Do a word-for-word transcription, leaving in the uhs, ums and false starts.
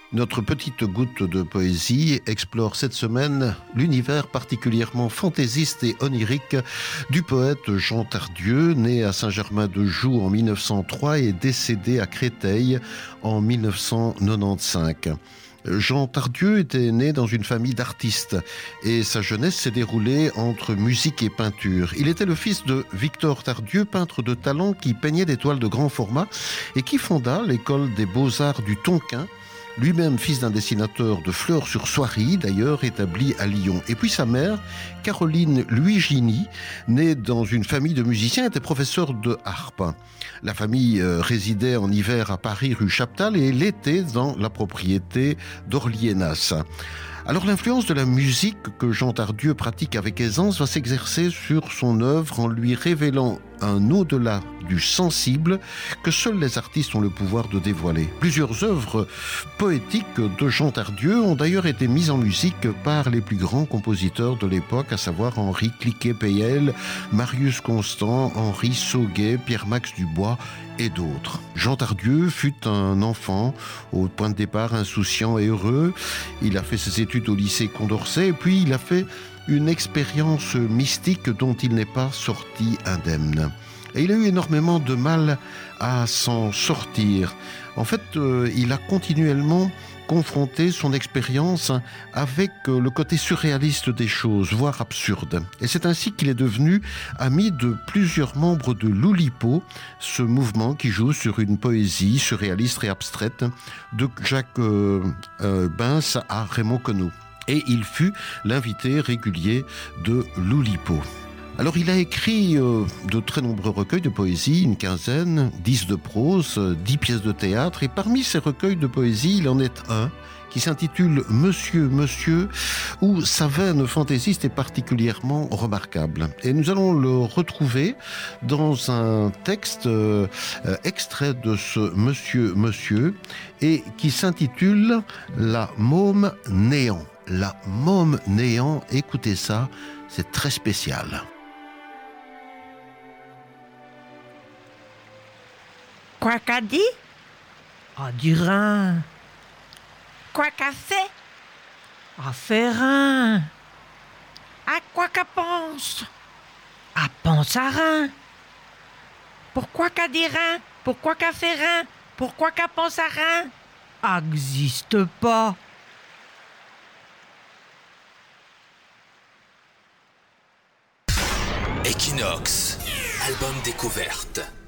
Notre petite goutte de poésie explore cette semaine l'univers particulièrement fantaisiste et onirique du poète Jean Tardieu, né à Saint-Germain-de-Joux en mille neuf cent trois et décédé à Créteil en mille neuf cent quatre-vingt-quinze. Jean Tardieu était né dans une famille d'artistes et sa jeunesse s'est déroulée entre musique et peinture. Il était le fils de Victor Tardieu, peintre de talent qui peignait des toiles de grand format et qui fonda l'école des beaux-arts du Tonkin, lui-même fils d'un dessinateur de Fleurs-sur-Soieries, d'ailleurs établi à Lyon. Et puis sa mère, Caroline Luigini, née dans une famille de musiciens, était professeure de harpe. La famille résidait en hiver à Paris, rue Chaptal, et l'été dans la propriété d'Orlienas. Alors l'influence de la musique que Jean Tardieu pratique avec aisance va s'exercer sur son œuvre en lui révélant un au-delà du sensible que seuls les artistes ont le pouvoir de dévoiler. Plusieurs œuvres poétiques de Jean Tardieu ont d'ailleurs été mises en musique par les plus grands compositeurs de l'époque, à savoir Henri Cliquet-Peyel, Marius Constant, Henri Sauguet, Pierre-Max Dubois et d'autres. Jean Tardieu fut un enfant au point de départ insouciant et heureux. Il a fait ses études au lycée Condorcet et puis il a fait une expérience mystique dont il n'est pas sorti indemne. Et il a eu énormément de mal à s'en sortir. En fait, euh, il a continuellement confronté son expérience avec le côté surréaliste des choses, voire absurde. Et c'est ainsi qu'il est devenu ami de plusieurs membres de l'Oulipo, ce mouvement qui joue sur une poésie surréaliste et abstraite, de Jacques euh, euh, Bins à Raymond Queneau. Et il fut l'invité régulier de l'Oulipo. Alors il a écrit euh, de très nombreux recueils de poésie, une quinzaine, dix de prose, dix pièces de théâtre, et parmi ces recueils de poésie, il en est un qui s'intitule « Monsieur, Monsieur », où sa veine fantaisiste est particulièrement remarquable. Et nous allons le retrouver dans un texte euh, extrait de ce « Monsieur, Monsieur » et qui s'intitule « La môme néant ». La môme néant, écoutez ça, c'est très spécial. Quoi qu'a dit? A dit rien. Quoi qu'a fait? A fait rien. À quoi qu'a pense? A pense à rien. Pourquoi qu'a dit rien? Pourquoi qu'a fait rien? Pourquoi qu'a pense à rien? Existe pas. Equinox, album découverte.